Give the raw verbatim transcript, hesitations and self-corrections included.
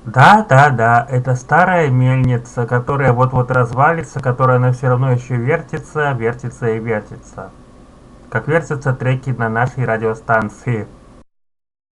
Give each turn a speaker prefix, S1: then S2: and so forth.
S1: Да, да, да, это старая мельница, которая вот-вот развалится, которая она все равно еще вертится, вертится и вертится. Как вертятся треки на нашей радиостанции.